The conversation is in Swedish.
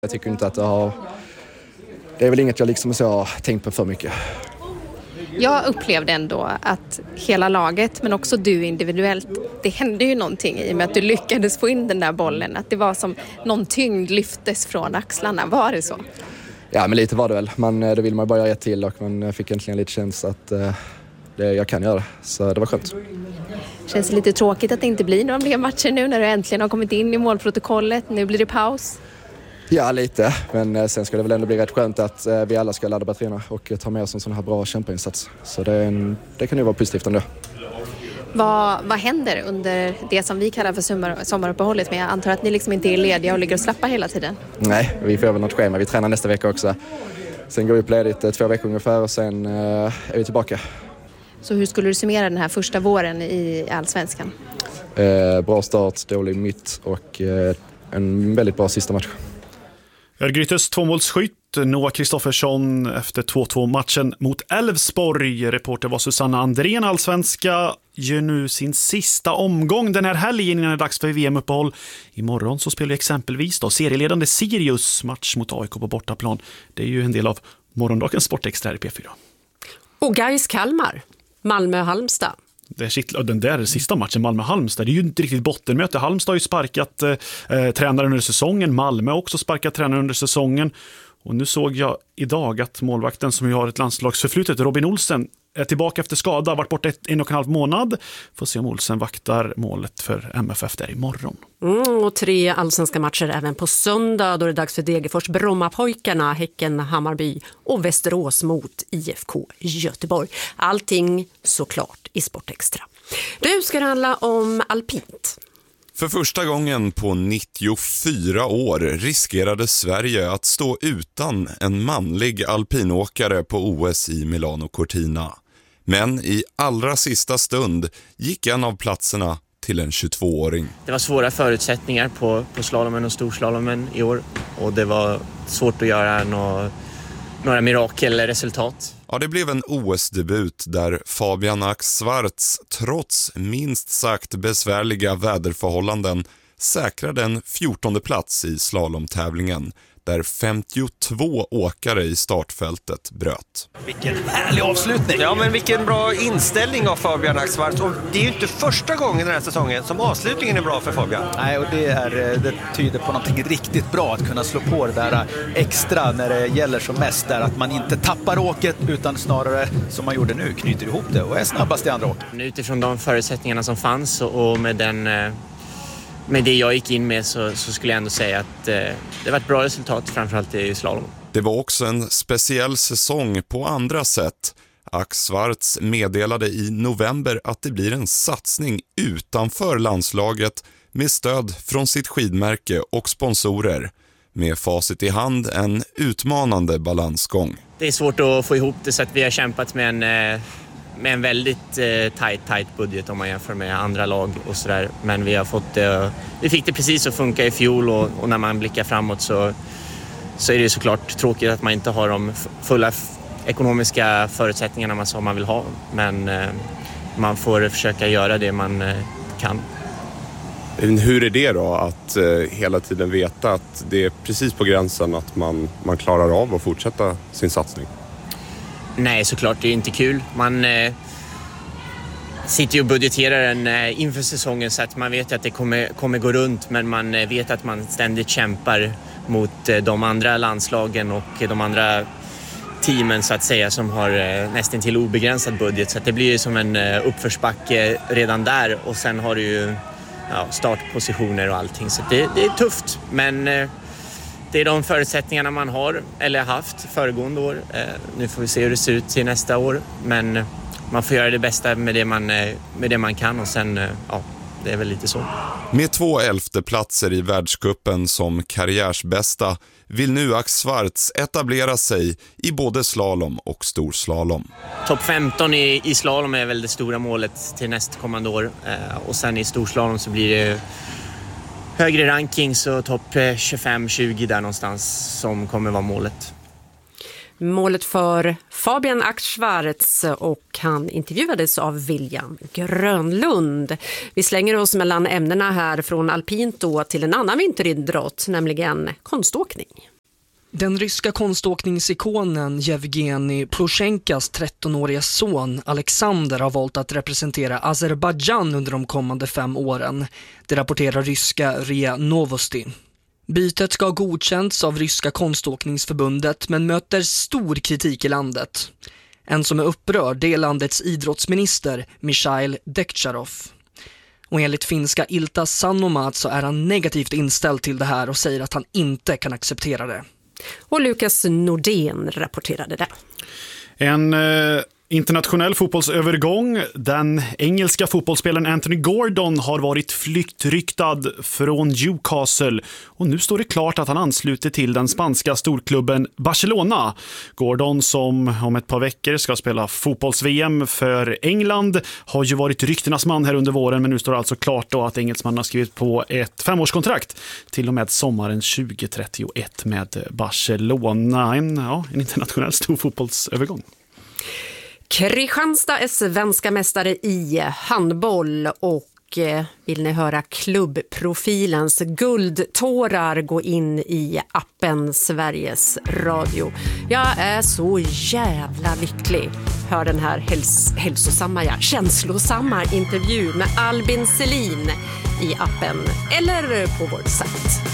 Jag tycker inte att det är väl inget jag liksom så har tänkt på för mycket. Jag upplevde ändå att hela laget, men också du individuellt, det hände ju någonting i och med att du lyckades få in den där bollen. Att det var som någon tyngd lyftes från axlarna. Var det så? Ja, men lite var det väl. Då vill man bara göra ett till och man fick äntligen lite känsla att jag kan göra det. Så det var skönt. Känns det lite tråkigt att det inte blir några fler matcher nu när du äntligen har kommit in i målprotokollet? Nu blir det paus. Ja, lite. Men sen ska det väl ändå bli rätt skönt att vi alla ska ladda batterierna och ta med oss en sån här bra kämpainsats. Så det kan ju vara positivt ändå. Vad händer under det som vi kallar för sommaruppehållet? Men jag antar att ni liksom inte är lediga och ligger och slappar hela tiden. Nej, vi får väl något schema. Vi tränar nästa vecka också. Sen går vi upp ledigt 2 veckor ungefär och sen är vi tillbaka. Så hur skulle du summera den här första våren i Allsvenskan? Bra start, dålig mitt och en väldigt bra sista match. Örgrytes 2-målsskytt Noah Kristoffersson efter 2-2-matchen mot Elfsborg. Reporter var Susanna Andrén. Allsvenska gör nu sin sista omgång den här helgen innan det är dags för VM-uppehåll. Imorgon så spelar exempelvis serieledande Sirius match mot AIK på bortaplan. Det är ju en del av morgondagens Sportextra här i P4. Och Gais Kalmar, Malmö-Halmstad. Den där sista matchen, Malmö-Halmstad, det är ju inte riktigt bottenmöte. Halmstad har ju sparkat tränare under säsongen. Malmö har också sparkat tränare under säsongen. Och nu såg jag idag att målvakten som ju har ett landslagsförflutet, Robin Olsen, är tillbaka efter skada, har varit borta 1,5 månad. Får se om Olsen vaktar målet för MFF där imorgon. Och 3 allsvenska matcher även på söndag. Då är det dags för Degerfors Brommapojkarna, Häcken, Hammarby och Västerås mot IFK Göteborg. Allting såklart i Sportextra. Nu ska det handla om alpint. För första gången på 94 år riskerade Sverige att stå utan en manlig alpinåkare på OS i Milano Cortina. Men i allra sista stund gick en av platserna till en 22-åring. Det var svåra förutsättningar på slalomen och storslalomen i år. Och det var svårt att göra några mirakelresultat. Ja, det blev en OS-debut där Fabian Ax-Schwarz trots minst sagt besvärliga väderförhållanden säkrade en 14:e plats i slalomtävlingen där 52 åkare i startfältet bröt. Vilken härlig avslutning! Ja, men vilken bra inställning av Fabian Ax-Schwarz. Och det är ju inte första gången den här säsongen som avslutningen är bra för Fabian. Nej, och det tyder på någonting riktigt bra att kunna slå på det där extra när det gäller som mest. Där att man inte tappar åket utan snarare, som man gjorde nu, knyter ihop det och är snabbast i andra åket. Utifrån de förutsättningarna som fanns och med det jag gick in med så skulle jag ändå säga att det var ett bra resultat, framförallt i slalom. Det var också en speciell säsong på andra sätt. Ax-Schwarz meddelade i november att det blir en satsning utanför landslaget med stöd från sitt skidmärke och sponsorer. Med facit i hand en utmanande balansgång. Det är svårt att få ihop det så att vi har kämpat med en väldigt tight budget om man jämför med andra lag och sådär. Men vi fick det precis att funka i fjol och när man blickar framåt så är det såklart tråkigt att man inte har de fulla ekonomiska förutsättningarna som man vill ha. Men man får försöka göra det man kan. Hur är det då att hela tiden veta att det är precis på gränsen att man klarar av att fortsätta sin satsning? Nej, såklart det är inte kul. Man sitter ju och budgeterar inför säsongen så att man vet att det kommer gå runt, men man vet att man ständigt kämpar mot de andra landslagen och de andra teamen så att säga som har nästan till obegränsad budget. Så att det blir ju som en uppförsbacke redan där och sen har du ju startpositioner och allting. Så det är tufft, men det är de förutsättningarna man har eller haft föregående år. Nu får vi se hur det ser ut till nästa år. Men man får göra det bästa med det man kan och sen, det är väl lite så. Med 2 11:e-platser i världscupen som karriärsbästa vill nu Ax-Schwarz etablera sig i både slalom och storslalom. Topp 15 i slalom är väl det stora målet till nästkommande år. Och sen i storslalom så blir det högre ranking, så topp 25-20 där någonstans som kommer vara målet. Målet för Fabian Ax-Schwarz, och han intervjuades av William Grönlund. Vi slänger oss mellan ämnena här från alpint då till en annan vinteridrott, nämligen konståkning. Den ryska konståkningsikonen Yevgeny Ploshenkas 13-åriga son Alexander har valt att representera Azerbaijan under de kommande 5 åren. Det rapporterar ryska RIA Novosti. Bytet ska ha godkänts av ryska konståkningsförbundet men möter stor kritik i landet. En som är upprörd, det är landets idrottsminister Mikhail Dekcharov. Och enligt finska Ilta Sanomat så är han negativt inställd till det här och säger att han inte kan acceptera det. Och Lukas Nordén rapporterade det. En internationell fotbollsövergång. Den engelska fotbollsspelaren Anthony Gordon har varit flyktryktad från Newcastle och nu står det klart att han ansluter till den spanska storklubben Barcelona. Gordon, som om ett par veckor ska spela fotbolls-VM för England, har ju varit ryktenas man här under våren, men nu står det alltså klart då att engelsmannen har skrivit på ett 5-årskontrakt till och med sommaren 2031 med Barcelona. En internationell stor fotbollsövergång. Kristianstad är svenska mästare i handboll och vill ni höra klubbprofilens guldtårar gå in i appen Sveriges Radio. Jag är så jävla lycklig. Hör den här känslosamma intervju med Albin Selin i appen eller på vår sajt.